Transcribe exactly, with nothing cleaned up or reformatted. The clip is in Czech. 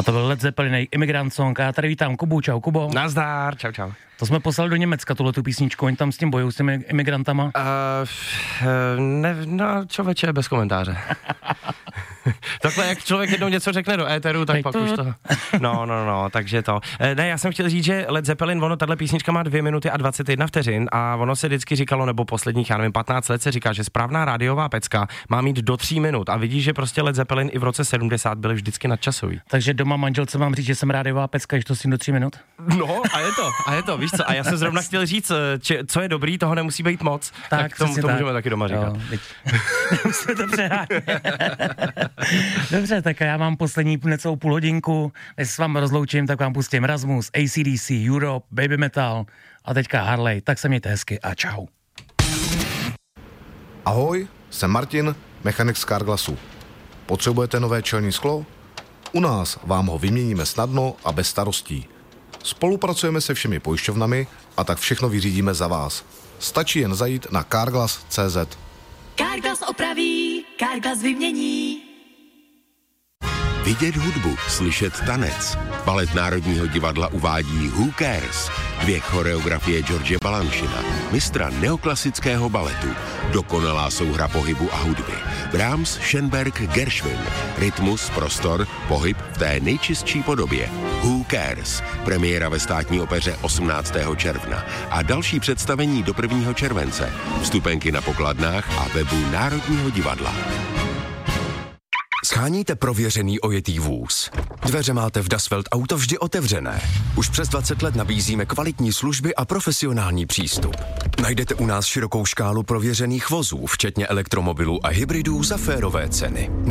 to byl Led Zeppelin, Immigrant Song. A já tady vítám Kubu, čau Kubo. Nazdár, čau čau. To jsme poslali do Německa, tuhletu písničku, oni tam s tím bojují, s těmi imigrantama. Uh, ne, no člověče, bez komentáře. Takhle, jak člověk jednou něco řekne do éteru, tak Teď pak to... už to... No, no, no, takže to. Ne, já jsem chtěl říct, že Led Zeppelin, ono, tahle písnička má dvě minuty a dvacet jedna vteřin a ono se vždycky říkalo, nebo posledních, já nevím, patnáct let se říká, že správná rádiová pecka má mít do tří minut a vidíš, že prostě Led Zeppelin i v roce sedmdesát byly vždycky nadčasový. Takže doma manželce mám říct, že jsem rádiová pecka, že to s tím do tří minut? No, a je to, a je to, víš co, a já jsem zrovna chtěl říct, če, co je dobrý, toho nemusí být moc, tak, tak tomu, to tak. můžeme taky doma říkat. Musíme to přehánět. Dobře, tak já mám poslední necelou půl hodinku, než s vámi rozloučím, tak vám pustím Rasmus, A C D C, Europe, Baby Metal a teďka Harley, tak se mějte hezky a čau. Ahoj, jsem Martin, mechanik z Carglassu. Potřebujete nové čelní sklo? U nás vám ho vyměníme snadno a bez starostí. Spolupracujeme se všemi pojišťovnami a tak všechno vyřídíme za vás. Stačí jen zajít na carglass tečka cé zet. Carglass opraví, Carglass vymění. Vidět hudbu, slyšet tanec. Balet Národního divadla uvádí Who Cares? Dvě choreografie George Balanchina, mistra neoklasického baletu. Dokonalá souhra pohybu a hudby. Brahms, Schönberg, Gershwin. Rytmus, prostor, pohyb v té nejčistší podobě. Who Cares? Premiéra ve Státní opeře osmnáctého června. A další představení do prvního července. Vstupenky na pokladnách a webu Národního divadla. Sháníte prověřený ojetý vůz. Dveře máte v Dasfeld Auto vždy otevřené. Už přes dvacet let nabízíme kvalitní služby a profesionální přístup. Najdete u nás širokou škálu prověřených vozů, včetně elektromobilů a hybridů za férové ceny.